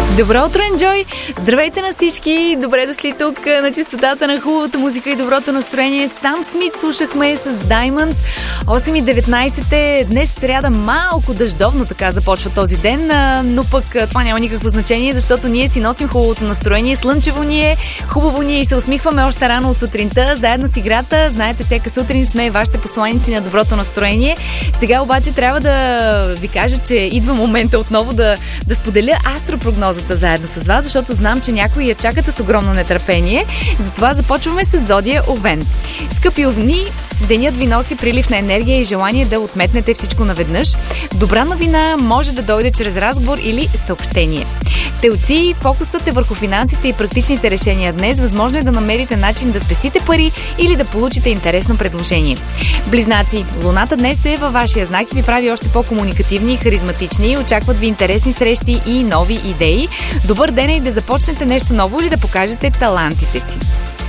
Добро утро, Enjoy! Здравейте на всички! Добре дошли тук на чистотата на хубавата музика и доброто настроение. Сам Смит слушахме с Diamonds. 8:19 е. Днес сряда малко дъждовно така започва този ден, но пък това няма никакво значение, защото ние си носим хубавото настроение. Слънчево ни е, хубаво ни е и се усмихваме още рано от сутринта. Заедно с играта, знаете, всяка сутрин сме вашите посланици на доброто настроение. Сега обаче трябва да ви кажа, че идва момента отново да споделя астропрогнозата заедно с вас, защото знам, че някои я чакат с огромно нетърпение. Затова започваме с зодия Овен. Скъпи овни, денят ви носи прилив на енергия и желание да отметнете всичко наведнъж. Добра новина може да дойде чрез разговор или съобщение. Телци, фокусът е върху финансите и практичните решения днес. Възможно е да намерите начин да спестите пари или да получите интересно предложение. Близнаци, луната днес е във вашия знак и ви прави още по-комуникативни и харизматични. Очакват ви интересни срещи и нови идеи. Добър ден е и да започнете нещо ново или да покажете талантите си.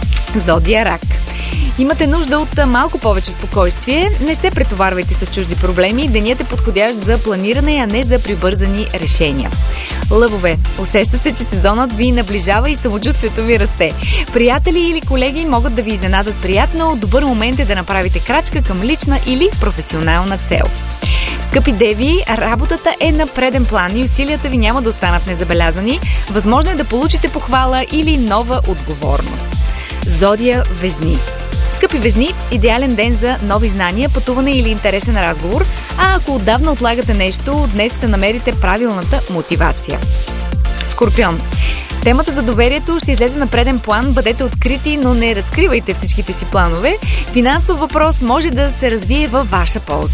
Зодия Рак. Имате нужда от малко повече спокойствие. Не се претоварвайте с чужди проблеми. Денят е подходящ за планиране, а не за прибързани решения. Лъвове. Усеща се, че сезонът ви наближава и самочувствието ви расте. Приятели или колеги могат да ви изненадат приятно. Добър момент е да направите крачка към лична или професионална цел. Скъпи деви, работата е на преден план и усилията ви няма да останат незабелязани. Възможно е да получите похвала или нова отговорност. Зодия Везни. Скъпи Везни, идеален ден за нови знания, пътуване или интересен разговор, а ако отдавна отлагате нещо, днес ще намерите правилната мотивация. Скорпион. Темата за доверието ще излезе на преден план, бъдете открити, но не разкривайте всичките си планове. Финансов въпрос може да се развие във ваша полза.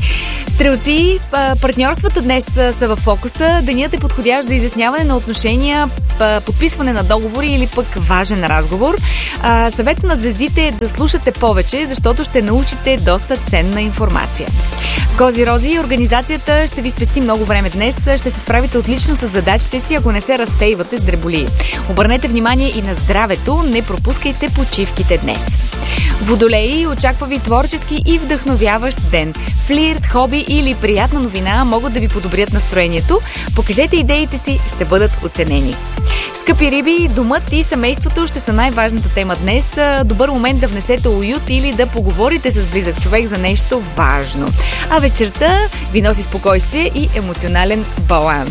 Стрелци, партньорствата днес са в фокуса. Денят е подходящ за изясняване на отношения, подписване на договори или пък важен разговор. Съветът на звездите е да слушате повече, защото ще научите доста ценна информация. Кози-рози, организацията ще ви спести много време днес. Ще се справите отлично с задачите си, ако не се разсейвате с дреболии. Обърнете внимание и на здравето, не пропускайте почивките днес. Водолеи, очаква ви творчески и вдъхновяващ ден. Флирт, хоби или приятна новина могат да ви подобрят настроението. Покажете идеите си, ще бъдат оценени. Скъпи риби, домът и семейството ще са най-важната тема днес. Добър момент да внесете уют или да поговорите с близък човек за нещо важно. А вечерта ви носи спокойствие и емоционален баланс.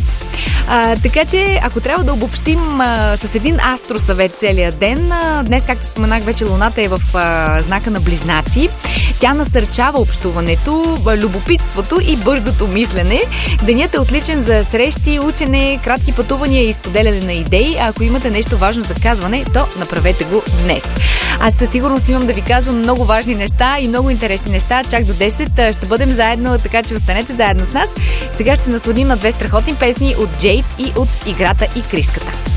Така че, ако трябва да обобщим с един астросъвет целия ден, днес, както споменах вече, луната е в знака на Близнаци. Тя насърчава общуването, любопитството и бързото мислене. Денят е отличен за срещи, учене, кратки пътувания и споделяне на идеи. А ако имате нещо важно за казване, то направете го днес. Аз със сигурност имам да ви казвам много важни неща и много интересни неща. Чак до 10 ще бъдем заедно, така че останете заедно с нас. Сега ще се насладим на две страхотни песни от Джейд и от Играта и Криската.